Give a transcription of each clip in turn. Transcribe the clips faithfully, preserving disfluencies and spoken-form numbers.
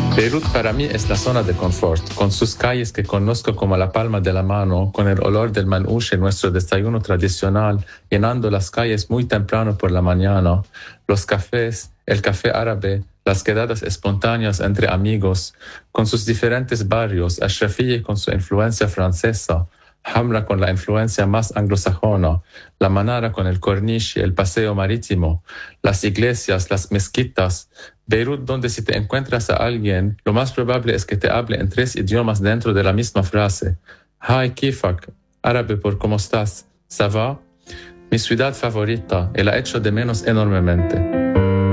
Beirut para mí es la zona de confort, con sus calles que conozco como la palma de la mano, con el olor del manouche, nuestro desayuno tradicional, llenando las calles muy temprano por la mañana, los cafés, el café árabe, las quedadas espontáneas entre amigos, con sus diferentes barrios, Ashrafiyeh con su influencia francesa, Hamra con la influencia más anglosajona, la Manara con el Corniche y el paseo marítimo, las iglesias, las mezquitas. Beirut, donde si te encuentras a alguien, lo más probable es que te hable en tres idiomas dentro de la misma frase. Hi, kifak, árabe por ¿cómo estás? ¿Ça va? Mi ciudad favorita, y la echo de menos enormemente.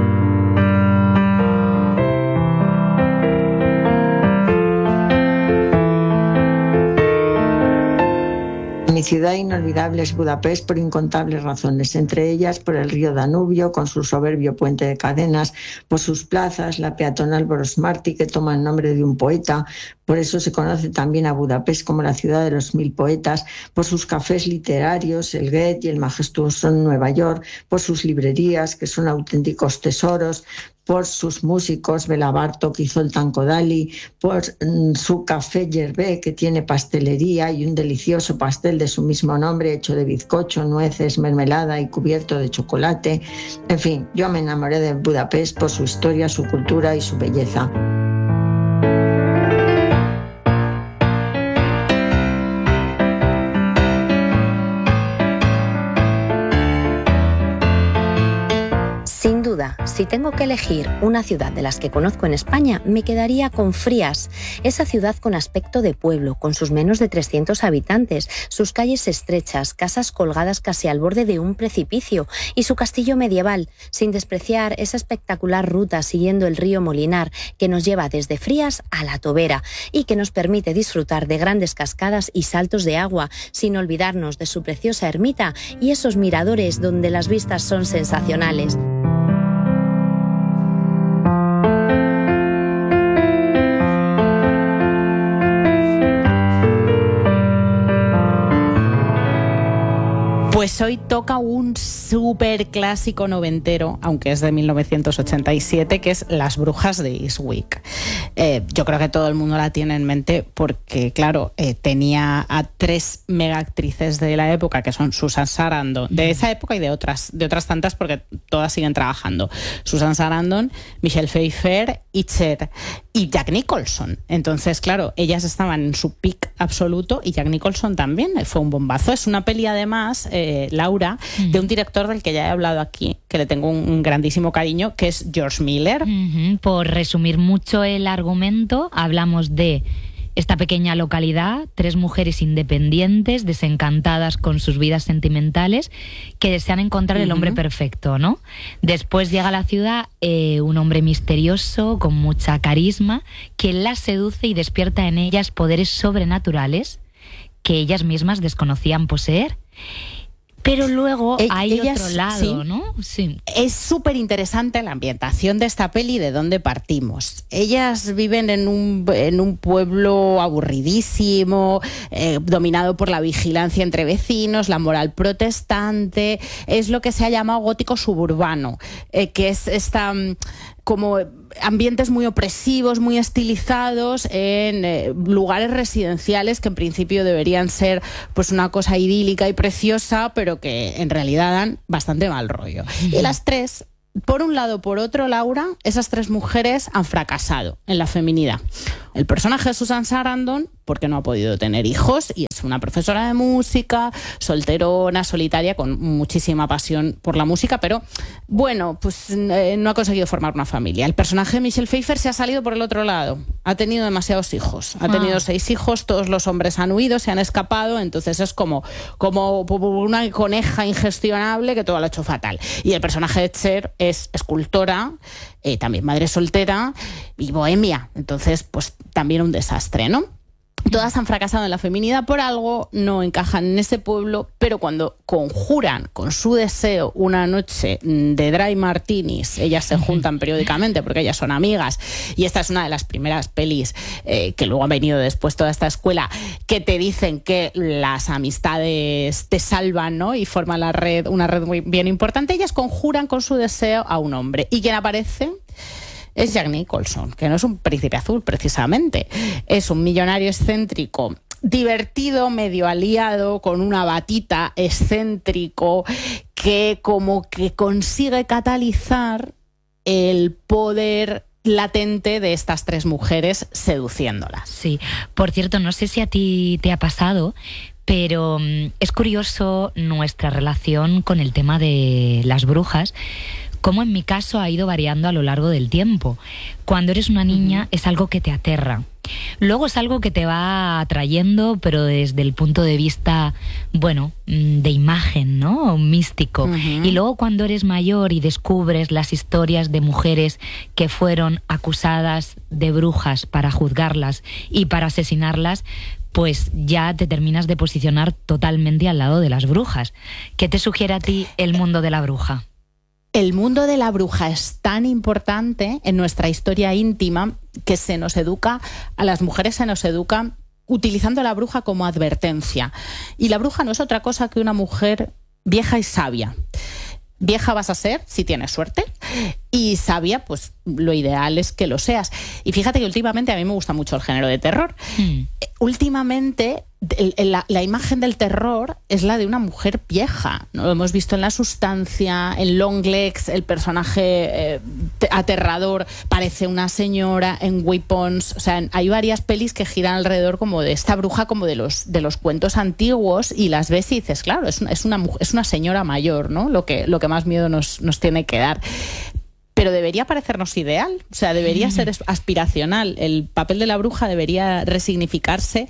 Mi ciudad inolvidable es Budapest por incontables razones, entre ellas por el río Danubio, con su soberbio puente de cadenas, por sus plazas, la peatonal Boros Marti, que toma el nombre de un poeta, por eso se conoce también a Budapest como la ciudad de los mil poetas, por sus cafés literarios, el Goethe y el majestuoso Nueva York, por sus librerías, que son auténticos tesoros, por sus músicos, Bela Bartók y Zoltán Kodály, por mm, su café Yerbé, que tiene pastelería y un delicioso pastel de su mismo nombre, hecho de bizcocho, nueces, mermelada y cubierto de chocolate. En fin, yo me enamoré de Budapest por su historia, su cultura y su belleza. Sin duda, si tengo que elegir una ciudad de las que conozco en España, me quedaría con Frías, esa ciudad con aspecto de pueblo, con sus menos de trescientos habitantes, sus calles estrechas, casas colgadas casi al borde de un precipicio y su castillo medieval, sin despreciar esa espectacular ruta siguiendo el río Molinar que nos lleva desde Frías a La Tobera y que nos permite disfrutar de grandes cascadas y saltos de agua, sin olvidarnos de su preciosa ermita y esos miradores donde las vistas son sensacionales. Pues hoy toca un súper clásico noventero, aunque es de mil novecientos ochenta y siete, que es Las brujas de Eastwick. Eh, yo creo que todo el mundo la tiene en mente porque, claro, eh, tenía a tres mega actrices de la época, que son Susan Sarandon, de esa época y de otras, de otras tantas, porque todas siguen trabajando. Susan Sarandon, Michelle Pfeiffer y Cher. Y Jack Nicholson. Entonces, claro, ellas estaban en su peak absoluto y Jack Nicholson también. Fue un bombazo. Es una peli, además, eh, Laura, uh-huh. de un director del que ya he hablado aquí, que le tengo un, un grandísimo cariño, que es George Miller. Uh-huh. Por resumir mucho el argumento, hablamos de esta pequeña localidad, tres mujeres independientes, desencantadas con sus vidas sentimentales, que desean encontrar uh-huh. el hombre perfecto, ¿no? Después llega a la ciudad eh, un hombre misterioso, con mucha carisma, que las seduce y despierta en ellas poderes sobrenaturales que ellas mismas desconocían poseer. Pero luego e- hay ellas, otro lado, sí, ¿no? Sí. Es súper interesante la ambientación de esta peli, de dónde partimos. Ellas viven en un, en un pueblo aburridísimo, eh, dominado por la vigilancia entre vecinos, la moral protestante. Es lo que se ha llamado gótico suburbano, eh, que es esta... como ambientes muy opresivos, muy estilizados en eh, lugares residenciales que en principio deberían ser pues una cosa idílica y preciosa, pero que en realidad dan bastante mal rollo. Y las tres, por un lado, por otro, Laura, esas tres mujeres han fracasado en la feminidad. El personaje de Susan Sarandon, porque no ha podido tener hijos y es una profesora de música, solterona, solitaria, con muchísima pasión por la música, pero bueno, pues eh, no ha conseguido formar una familia. El personaje de Michelle Pfeiffer se ha salido por el otro lado, ha tenido demasiados hijos, ha tenido ah. seis hijos, todos los hombres han huido, se han escapado, entonces es como, como una coneja ingestionable que todo lo ha hecho fatal. Y el personaje de Cher es escultora, eh, también madre soltera y bohemia, entonces pues también un desastre, ¿no? Todas han fracasado en la feminidad por algo, no encajan en ese pueblo, pero cuando conjuran con su deseo una noche de dry martinis, ellas se juntan periódicamente porque ellas son amigas, y esta es una de las primeras pelis eh, que luego han venido después toda esta escuela, que te dicen que las amistades te salvan, ¿no? Y forman la red, una red muy bien importante. Ellas conjuran con su deseo a un hombre. ¿Y quién aparece? es Jack Nicholson, que no es un príncipe azul precisamente, es un millonario excéntrico, divertido, medio aliado, con una batita, excéntrico, que como que consigue catalizar el poder latente de estas tres mujeres seduciéndolas. Sí, por cierto, no sé si a ti te ha pasado, pero um, es curioso nuestra relación con el tema de las brujas, cómo en mi caso ha ido variando a lo largo del tiempo. Cuando eres una niña uh-huh. es algo que te aterra. Luego es algo que te va atrayendo, pero desde el punto de vista, bueno, de imagen, ¿no? Místico. Uh-huh. Y luego cuando eres mayor y descubres las historias de mujeres que fueron acusadas de brujas para juzgarlas y para asesinarlas, pues ya te terminas de posicionar totalmente al lado de las brujas. ¿Qué te sugiere a ti el mundo de la bruja? El mundo de la bruja es tan importante en nuestra historia íntima que se nos educa, a las mujeres se nos educa utilizando a la bruja como advertencia. Y la bruja no es otra cosa que una mujer vieja y sabia. Vieja vas a ser si tienes suerte, y sabia, pues lo ideal es que lo seas. Y fíjate que últimamente a mí me gusta mucho el género de terror. Mm. Últimamente el, el, la, la imagen del terror es la de una mujer vieja, ¿no? Lo hemos visto en La Sustancia, en Longlegs, el personaje eh, aterrador parece una señora, en Weapons. O sea, hay varias pelis que giran alrededor como de esta bruja, como de los, de los cuentos antiguos, y las ves y dices, claro, es una, es una, es una señora mayor, ¿no? Lo que, lo que más miedo nos, nos tiene que dar. Pero debería parecernos ideal, o sea, debería ser aspiracional. El papel de la bruja debería resignificarse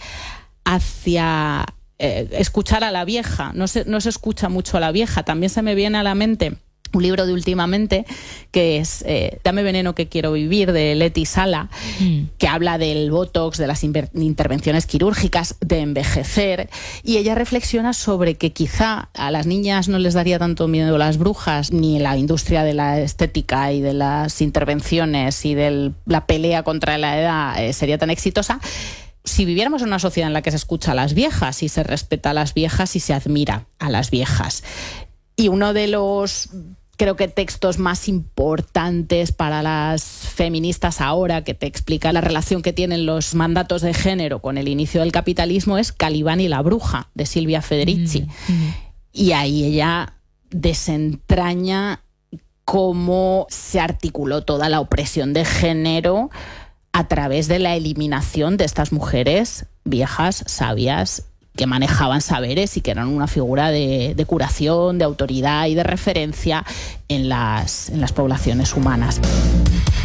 hacia eh, escuchar a la vieja. No se, no se escucha mucho a la vieja. También se me viene a la mente un libro de últimamente que es eh, Dame veneno que quiero vivir, de Leti Sala, mm. que habla del botox, de las inter- intervenciones quirúrgicas, de envejecer, y ella reflexiona sobre que quizá a las niñas no les daría tanto miedo las brujas, ni la industria de la estética y de las intervenciones y de la pelea contra la edad eh, sería tan exitosa si viviéramos en una sociedad en la que se escucha a las viejas y se respeta a las viejas y se admira a las viejas. Y uno de los, creo que, textos más importantes para las feministas ahora, que te explica la relación que tienen los mandatos de género con el inicio del capitalismo, es Calibán y la bruja, de Silvia Federici. Mm-hmm. Y ahí ella desentraña cómo se articuló toda la opresión de género a través de la eliminación de estas mujeres viejas, sabias, que manejaban saberes y que eran una figura de, de curación, de autoridad y de referencia en las, en las poblaciones humanas.